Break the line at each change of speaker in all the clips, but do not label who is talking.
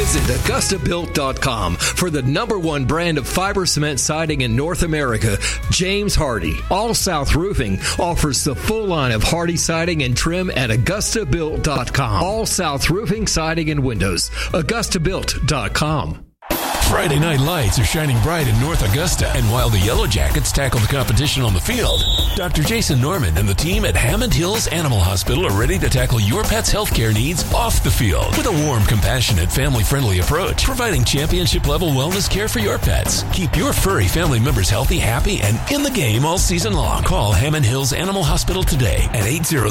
Visit AugustaBuilt.com for the #1 brand of fiber cement siding in North America, James Hardie. All South Roofing offers the full line of Hardie siding and trim at AugustaBuilt.com. All South Roofing, siding, and windows. AugustaBuilt.com.
Friday night lights are shining bright in North Augusta, and while the Yellow Jackets tackle the competition on the field, Dr. Jason Norman and the team at Hammond Hills Animal Hospital are ready to tackle your pet's healthcare needs off the field with a warm, compassionate, family-friendly approach, providing championship-level wellness care for your pets. Keep your furry family members healthy, happy, and in the game all season long. Call Hammond Hills Animal Hospital today at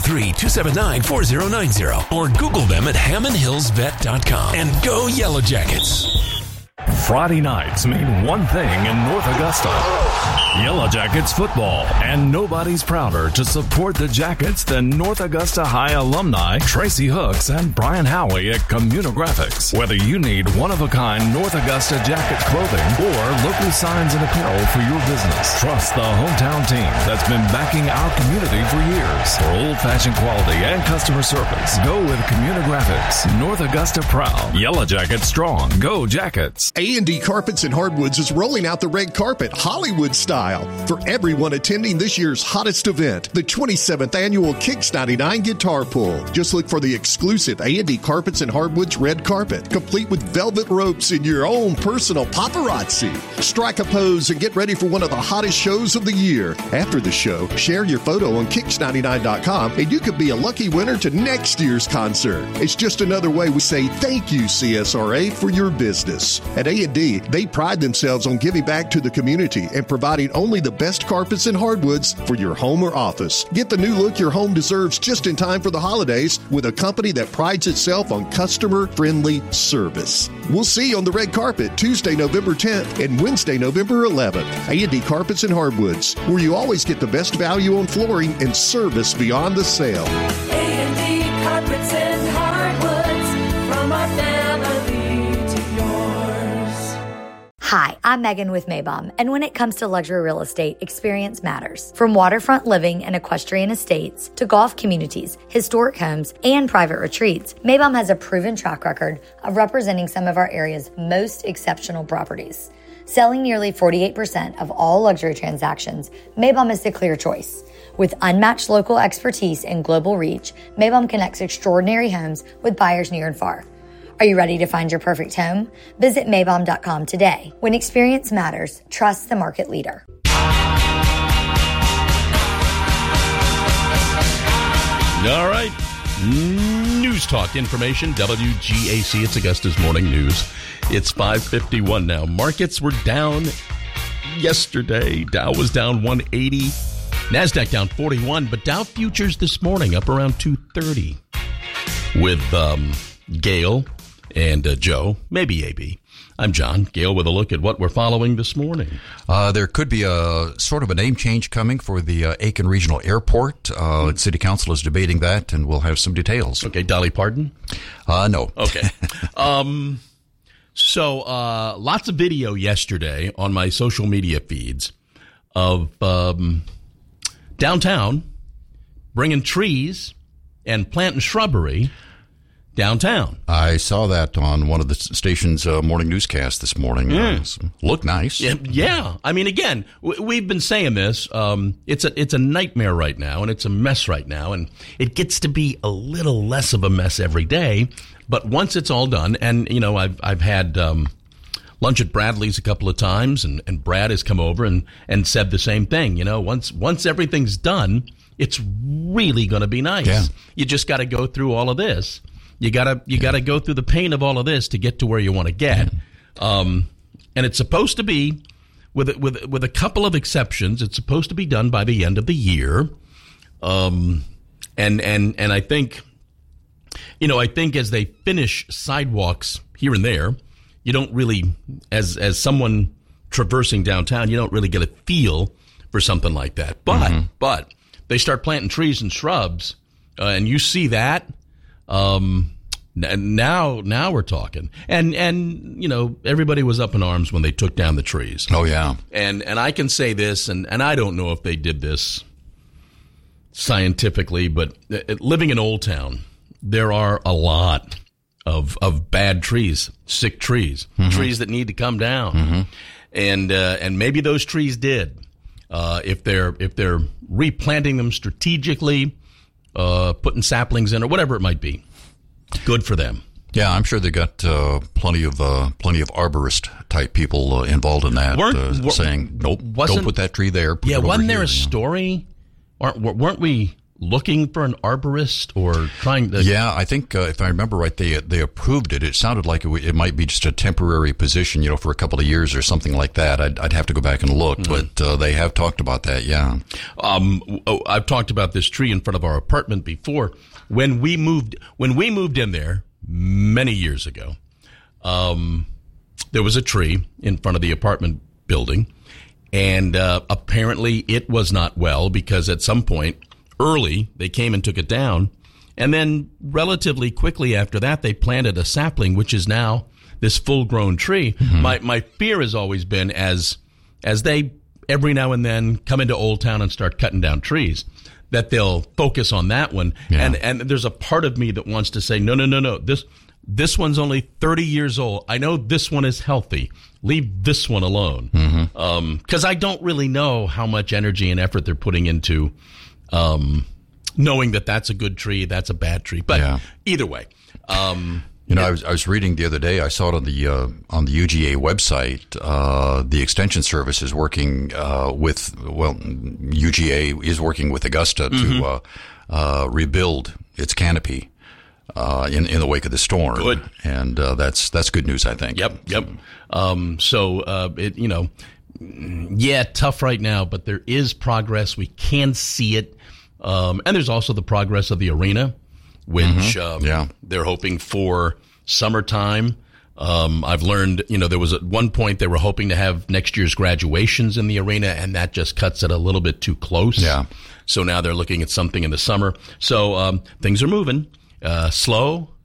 803-279-4090 or Google them at hammondhillsvet.com. And go Yellow Jackets!
Friday nights mean one thing in North Augusta. Yellow Jackets football. And nobody's prouder to support the Jackets than North Augusta High alumni Tracy Hooks and Brian Howie at Communigraphics. Whether you need one-of-a-kind North Augusta Jacket clothing or local signs and apparel for your business, trust the hometown team that's been backing our community for years. For old-fashioned quality and customer service, go with Communigraphics. North Augusta proud. Yellow Jackets strong. Go Jackets.
A&D Carpets and Hardwoods is rolling out the red carpet Hollywood style for everyone attending this year's hottest event, the 27th annual Kicks 99 Guitar Pull. Just look for the exclusive A&D Carpets and Hardwoods red carpet, complete with velvet ropes and your own personal paparazzi. Strike a pose and get ready for one of the hottest shows of the year. After the show, share your photo on Kicks99.com and you could be a lucky winner to next year's concert. It's just another way we say thank you, CSRA, for your business. At A&D, they pride themselves on giving back to the community and providing only the best carpets and hardwoods for your home or office. Get the new look your home deserves just in time for the holidays with a company that prides itself on customer-friendly service. We'll see you on the red carpet Tuesday, November 10th and Wednesday, November 11th. A&D Carpets and Hardwoods, where you always get the best value on flooring and service beyond the sale.
A&D Carpets and Hardwoods, from our family to yours.
Hi, I'm Megan with Maybom, and when it comes to luxury real estate, experience matters. From waterfront living and equestrian estates to golf communities, historic homes, and private retreats, Maybom has a proven track record of representing some of our area's most exceptional properties. Selling nearly 48% of all luxury transactions, Maybom is the clear choice. With unmatched local expertise and global reach, Maybom connects extraordinary homes with buyers near and far. Are you ready to find your perfect home? Visit Maybom.com today. When experience matters, trust the market leader.
All right. News Talk information, WGAC. It's Augusta's Morning News. It's 5:51 now. Markets were down yesterday. Dow was down 180. NASDAQ down 41, but Dow futures this morning up around 230 with Gail and Joe, maybe AB. I'm John. Gail with a look at what we're following this morning.
There could be a sort of a name change coming for the Aiken Regional Airport. City Council is debating that, and we'll have some details.
Okay, Dolly Parton?
No.
Okay. So lots of video yesterday on my social media feeds of downtown bringing trees and planting shrubbery downtown. I saw that on one of the station's morning newscasts this morning. Looked nice. Yeah. I mean, again, we've been saying this. It's a nightmare right now, and it's a mess right now, and it gets to be a little less of a mess every day. But once it's all done, and you know, I've had lunch at Bradley's a couple of times, and Brad has come over and said the same thing. You know, once everything's done, it's really going to be nice. Yeah. You just got to go through all of this. You gotta go through the pain of all of this to get to where you want to get. And it's supposed to be, with a couple of exceptions, it's supposed to be done by the end of the year. And I think, you know, as they finish sidewalks here and there, you don't really, as someone traversing downtown, you don't really get a feel for something like that. But they start planting trees and shrubs, and you see that. Now we're talking, and you know, everybody was up in arms when they took down the trees. Oh yeah, and I can say this, and I don't know if they did this scientifically, but living in Old Town, there are a lot of bad trees, sick trees, trees that need to come down, and maybe those trees did. If they're replanting them strategically, putting saplings in or whatever it might be, good for them.
Yeah, I'm sure they got plenty of arborist type people involved in that, saying, "Nope, don't put that tree there."
Wasn't there a story? Weren't we looking for an arborist or trying to?
Yeah, I think if I remember right, they approved it. It sounded like it might be just a temporary position, for a couple of years or something like that. I'd have to go back and look, but they have talked about that. Yeah,
I've talked about this tree in front of our apartment before. When we moved in there many years ago, there was a tree in front of the apartment building, and apparently it was not well because at some point early they came and took it down, and then relatively quickly after that they planted a sapling, which is now this full-grown tree. My fear has always been as they every now and then come into Old Town and start cutting down trees, that they'll focus on that one. Yeah. And there's a part of me that wants to say, no. This one's only 30 years old. I know this one is healthy. Leave this one alone. Because I don't really know how much energy and effort they're putting into knowing that that's a good tree, that's a bad tree. But either way.
I was reading the other day. I saw it on the UGA website. The Extension Service is working UGA is working with Augusta to rebuild its canopy in the wake of the storm.
Good,
and that's good news, I think.
Yep. Tough right now, but there is progress. We can see it, and there's also the progress of the arena, which they're hoping for summertime. I've learned, there was at one point they were hoping to have next year's graduations in the arena, and that just cuts it a little bit too close. So now they're looking at something in the summer. So things are moving, slow,